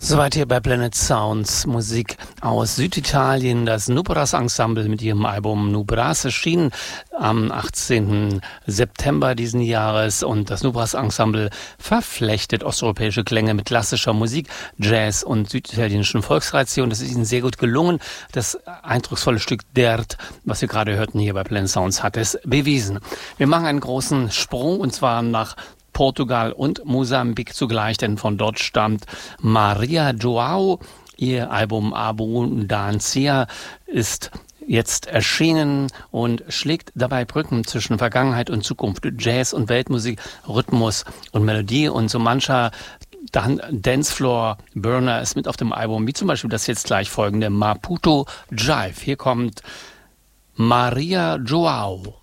Soweit hier bei Planet Sounds, Musik aus Süditalien. Das Nubras Ensemble mit ihrem Album Nubras erschien am 18. September diesen Jahres. Und das Nubras Ensemble verflechtet osteuropäische Klänge mit klassischer Musik, Jazz und süditalienischen Volkstradition. Das ist ihnen sehr gut gelungen. Das eindrucksvolle Stück Dert, was wir gerade hörten hier bei Planet Sounds, hat es bewiesen. Wir machen einen großen Sprung, und zwar nach Portugal und Mosambik zugleich, denn von dort stammt Maria João. Ihr Album Abundancia ist jetzt erschienen und schlägt dabei Brücken zwischen Vergangenheit und Zukunft, Jazz und Weltmusik, Rhythmus und Melodie, und so mancher Dancefloor-Burner ist mit auf dem Album, wie zum Beispiel das jetzt gleich folgende Maputo Jive. Hier kommt Maria João.